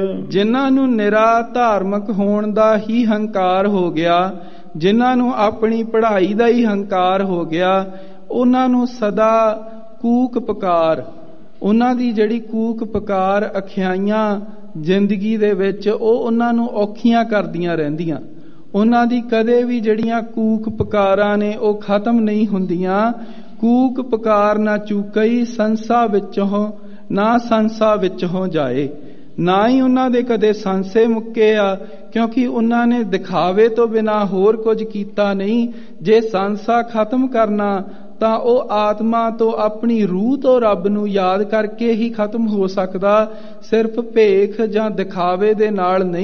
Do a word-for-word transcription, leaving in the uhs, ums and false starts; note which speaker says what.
Speaker 1: ਜਿਨ੍ਹਾਂ ਨੂੰ ਨਿਰਾ ਧਾਰਮਿਕ ਹੋਣ ਦਾ ਹੀ ਹੰਕਾਰ ਹੋ ਗਿਆ, ਜਿਨ੍ਹਾਂ ਨੂੰ ਆਪਣੀ ਪੜ੍ਹਾਈ ਦਾ ਹੀ ਹੰਕਾਰ ਹੋ ਗਿਆ, ਉਹਨਾਂ ਨੂੰ ਸਦਾ ਕੂਕ ਪੁਕਾਰ, ਉਹਨਾਂ ਦੀ ਜਿਹੜੀ ਕੂਕ ਪੁਕਾਰ ਅਖਿਆਈਆਂ ਜ਼ਿੰਦਗੀ ਦੇ ਵਿੱਚ ਉਹ ਉਹਨਾਂ ਨੂੰ ਔਖੀਆਂ ਕਰਦੀਆਂ ਰਹਿੰਦੀਆਂ। ਉਹਨਾਂ ਦੀ ਕਦੇ ਵੀ ਜਿਹੜੀਆਂ ਕੂਕ ਪੁਕਾਰਾਂ ਨੇ ਉਹ ਖਤਮ ਨਹੀਂ ਹੁੰਦੀਆਂ। ਕੂਕ ਪੁਕਾਰ ਨਾ ਚੂਕਈ ਸੰਸਾ ਵਿੱਚੋਂ, ਨਾ ਸੰਸਾ ਵਿੱਚੋਂ ਜਾਏ। ਨਾ ਹੀ ਉਹਨਾਂ ਦੇ ਕਦੇ ਸੰਸੇ ਮੁੱਕੇ ਆ, ਕਿਉਂਕਿ ਉਹਨਾਂ ਨੇ ਦਿਖਾਵੇ ਤੋਂ ਬਿਨਾਂ ਹੋਰ ਕੁਝ ਕੀਤਾ ਨਹੀਂ। ਜੇ ਸੰਸਾ ਖਤਮ ਕਰਨਾ ਤਾਂ ਉਹ ਆਤਮਾ ਤੋਂ, ਆਪਣੀ ਰੂਹ ਤੋਂ ਰੱਬ ਨੂੰ ਯਾਦ ਕਰਕੇ ਹੀ ਖਤਮ ਹੋ ਸਕਦਾ, ਸਿਰਫ ਭੇਖ ਜਾਂ ਦਿਖਾਵੇ ਦੇ ਨਾਲ ਨਹੀਂ।